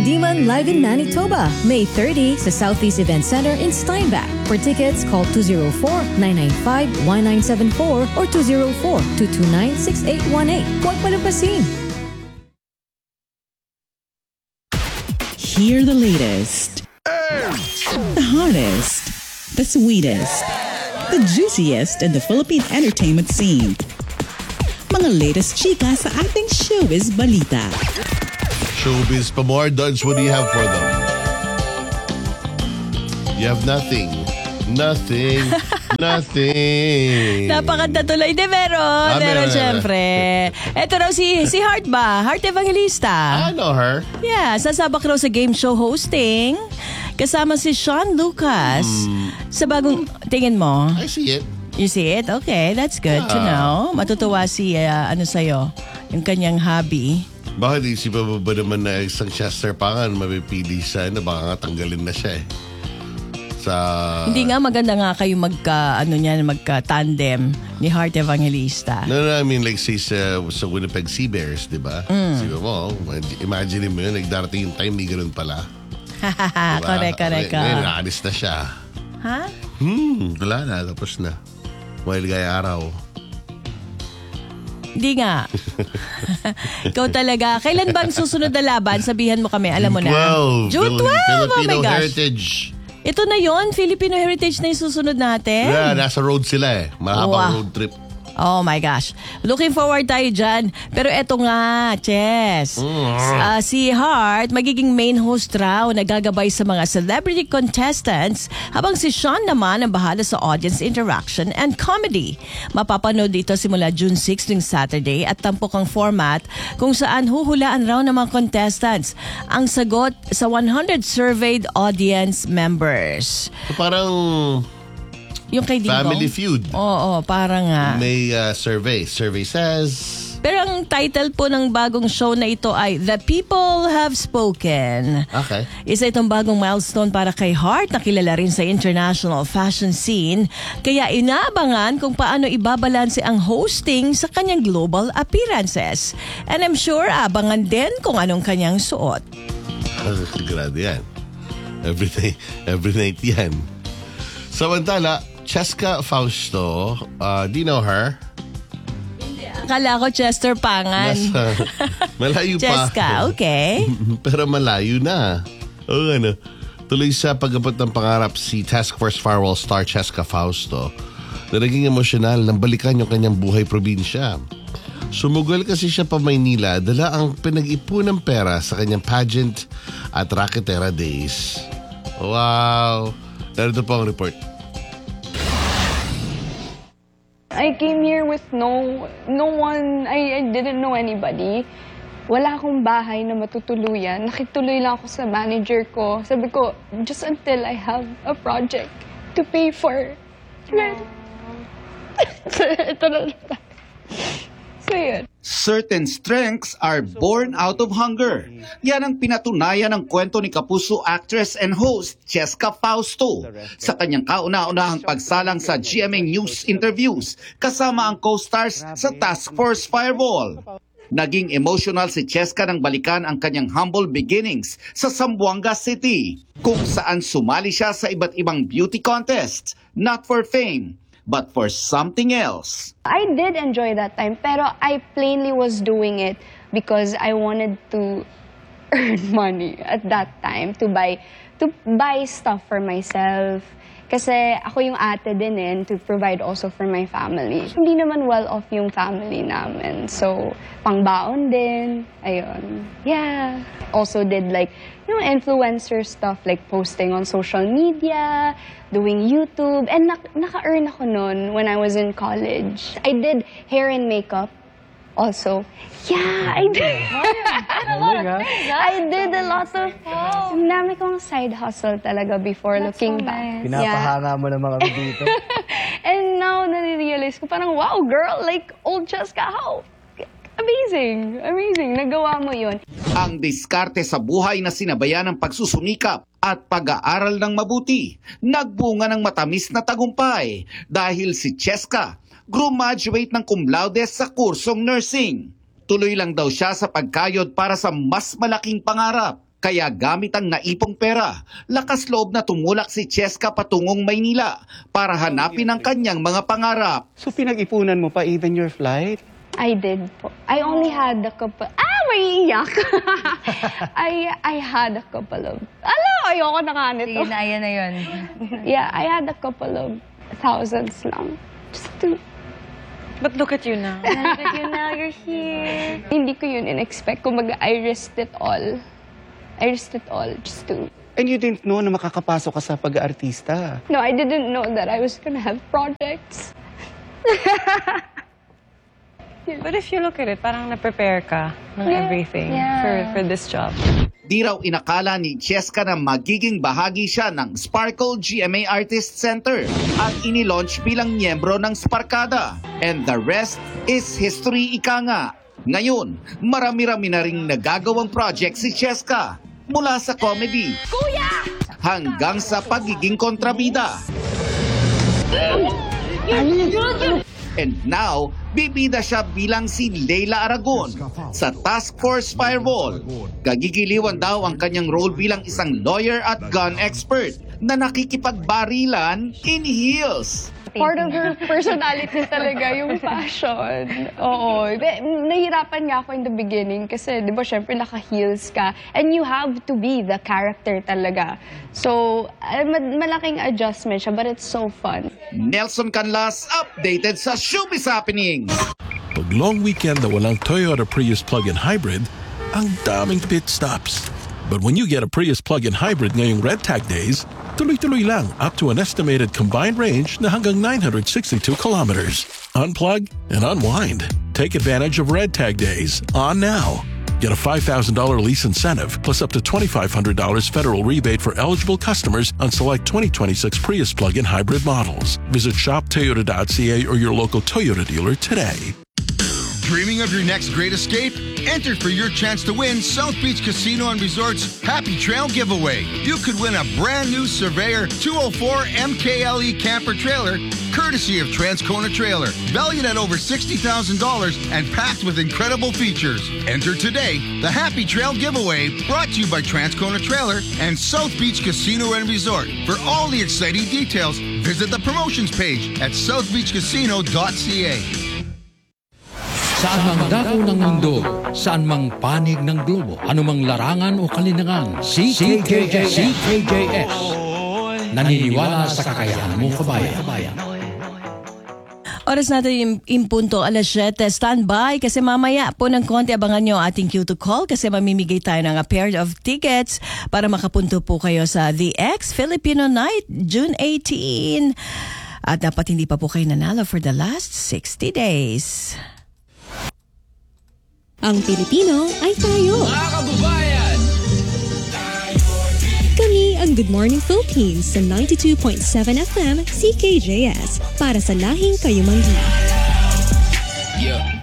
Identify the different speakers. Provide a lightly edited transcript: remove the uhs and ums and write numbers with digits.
Speaker 1: Handiman live in Manitoba, May 30 sa Southeast Event Center in Steinbach. For tickets, call 204-995-1974 or 204-229-6818. Huwag palampasin.
Speaker 2: Hear the latest, the hottest, the sweetest, the juiciest in the Philippine entertainment scene. Mga latest chika sa ating showbiz balita.
Speaker 3: Showbiz pa more, Duds, what do you have for them? You have nothing. Nothing. Nothing.
Speaker 4: Napakanta tuloy. Di, meron syempre. Ito raw si Heart ba? Heart Evangelista.
Speaker 3: I know her.
Speaker 4: Yeah, sasabak raw sa game show hosting. Kasama si Sean Lucas. Sa bagong, tingin mo?
Speaker 3: I see it.
Speaker 4: You see it? Okay, that's good to know. Matutuwa si, sa'yo, yung kanyang hobby.
Speaker 3: Bakit isipan mo ba naman na isang Chester Pangan mapipili siya na baka nga tanggalin na siya eh?
Speaker 4: Hindi nga maganda nga kayo magka-tandem ni Heart Evangelista.
Speaker 3: No, I mean like say sa Winnipeg Sea Bears, di ba? Siguro mo, imagine mo yun, nagdarating yung time, di ganun pala. Diba?
Speaker 4: Correct.
Speaker 3: Ngayon, naalis na siya.
Speaker 4: Ha?
Speaker 3: Wala na, tapos na. While gaya araw.
Speaker 4: Hindi nga. Ikaw talaga. Kailan ba ang susunod na laban? Sabihan mo kami, alam mo na. June 12!
Speaker 3: Filipino
Speaker 4: Oh my gosh.
Speaker 3: Heritage.
Speaker 4: Ito na yon, Filipino Heritage na yung susunod natin.
Speaker 3: Yeah, nasa road sila eh. Mahabang road trip.
Speaker 4: Oh my gosh. Looking forward tayo dyan. Pero eto nga, Chess. Si Heart, magiging main host raw na gagabay sa mga celebrity contestants habang si Sean naman ang bahala sa audience interaction and comedy. Mapapanood dito simula June 6 ng Saturday at tampok ang format kung saan huhulaan raw ng mga contestants ang sagot sa 100 surveyed audience members.
Speaker 3: So parang
Speaker 4: yung kay Dingdong?
Speaker 3: Family Feud.
Speaker 4: Oo, parang nga.
Speaker 3: May survey. Survey says...
Speaker 4: Pero ang title po ng bagong show na ito ay The People Have Spoken.
Speaker 3: Okay.
Speaker 4: Isa itong bagong milestone para kay Heart na kilala rin sa international fashion scene. Kaya inaabangan kung paano ibabalanse ang hosting sa kanyang global appearances. And I'm sure abangan din kung anong kanyang suot.
Speaker 3: Sigurado yan. Every night yan. Samantala, Cheska Fausto, do you know her?
Speaker 4: Akala ko Chester Pangan.
Speaker 3: Malayo pa.
Speaker 4: Cheska, okay.
Speaker 3: Pero malayo na. Tuloy sa pag-abot ng pangarap si Task Force Firewall star Cheska Fausto na naging emosyonal nang balikan yung kanyang buhay probinsya. Sumugal kasi siya pa Maynila, dala ang pinag-ipunang pera sa kanyang pageant at Raketera Days. Wow! Narito po ang report.
Speaker 5: I came here with no one, I didn't know anybody. Wala akong bahay na matutuluyan. Nakituloy lang ako sa manager ko. Sabi ko, just until I have a project to pay for. Ito na lang. So yun.
Speaker 6: Certain strengths are born out of hunger. Yan ang pinatunayan ng kwento ni Kapuso actress and host Cheska Fausto sa kanyang kauna-unahang pagsalang sa GMA News interviews kasama ang co-stars sa Task Force Fireball. Naging emotional si Cheska nang balikan ang kanyang humble beginnings sa Zamboanga City, kung saan sumali siya sa iba't ibang beauty contests, not for fame, but for something else.
Speaker 5: I did enjoy that time, pero I plainly was doing it because I wanted to earn money at that time to buy stuff for myself. Kasi ako yung ate din to provide also for my family. Hindi naman well-off yung family namin. So, pangbaon din. Ayun. Yeah. Also did like, influencer stuff like posting on social media, doing YouTube. And naka-earn ako noon when I was in college. I did hair and makeup also. Yeah, I did. I did a lot of... Ang dami kong side hustle talaga before looking back.
Speaker 7: Pinapahanga mo naman kami dito.
Speaker 5: And now, nare-realize ko parang, wow, girl, like old Cheska, how? Amazing. Nagawa mo yun.
Speaker 6: Ang diskarte sa buhay na sinabayan ng pagsusumikap at pag-aaral ng mabuti, nagbunga ng matamis na tagumpay dahil si Cheska graduate ng cum laude sa kursong nursing. Tuloy lang daw siya sa pagkayod para sa mas malaking pangarap. Kaya gamit ang naipong pera, lakas loob na tumulak si Cheska patungong Maynila para hanapin ang kanyang mga pangarap.
Speaker 8: So pinag-ipunan mo pa even your flight?
Speaker 5: I did po. I only had a couple... maiiyak! I had a couple of... ayoko na nga nito.
Speaker 9: Sige na, ayan na yun.
Speaker 5: Yeah, I had a couple of thousands lang. Just to...
Speaker 9: But look at you now. Look at you now, you're here.
Speaker 5: Hindi ko yun in-expect. Kumbaga, I risked it all. I risked it all just to...
Speaker 8: And you didn't know na makakapasok ka sa pag-aartista.
Speaker 5: No, I didn't know that I was gonna have projects.
Speaker 9: But if you look at it, parang na-prepare ka ng
Speaker 5: Yeah.
Speaker 9: everything
Speaker 5: Yeah.
Speaker 9: for this job.
Speaker 6: Di raw inakala ni Cheska na magiging bahagi siya ng Sparkle GMA Artist Center at inilaunch bilang miyembro ng Sparkada. And the rest is history, ika nga. Ngayon, marami-rami na ring nagagawang project si Cheska mula sa comedy hanggang sa pagiging kontrabida. And now, bibida siya bilang si Leila Aragon sa Task Force Firewall. Gagigiliwan daw ang kanyang role bilang isang lawyer at gun expert na nakikipagbarilan in heels.
Speaker 5: Part of her personality talaga, yung fashion. Oo. Nahirapan nga ako in the beginning kasi, di ba, syempre naka-heels ka. And you have to be the character talaga. So, malaking adjustment siya, but it's so fun.
Speaker 6: Nelson Canlas, updated sa Showbiz Happenings.
Speaker 10: Pag long weekend na walang Toyota Prius plug-in hybrid, ang daming pit stops. But when you get a Prius plug-in hybrid ngayong Red Tag Days, tuloy-tuloy lang up to an estimated combined range na hanggang 962 kilometers. Unplug and unwind. Take advantage of Red Tag Days on now. Get a $5,000 lease incentive plus up to $2,500 federal rebate for eligible customers on select 2026 Prius plug-in hybrid models. Visit shoptoyota.ca or your local Toyota dealer today.
Speaker 11: Dreaming of your next great escape? Enter for your chance to win South Beach Casino and Resort's Happy Trail Giveaway. You could win a brand new Surveyor 204 MKLE camper trailer, courtesy of Transcona Trailer, valued at over $60,000 and packed with incredible features. Enter today. The Happy Trail Giveaway, brought to you by Transcona Trailer and South Beach Casino and Resort. For all the exciting details, visit the promotions page at southbeachcasino.ca.
Speaker 12: Saan mang dako ng mundo, saan mang panig ng globo, anumang larangan o kalinangan, CKJS. Naniniwala sa kakayahan mo, kabayan.
Speaker 4: Oras natin yung punto, 7:00. Stand by kasi mamaya po ng konti abangan nyo ating Q2 call kasi mamimigay tayo ng a pair of tickets para makapunto po kayo sa The X Filipino Night, June 18. At dapat hindi pa po kayo nanalo for the last 60 days.
Speaker 13: Ang Pilipino ay tayo.
Speaker 12: Mga kababayan!
Speaker 13: Kami ang Good Morning Philippines sa 92.7 FM CKJS para sa lahing kayumanggi.
Speaker 12: Yeah.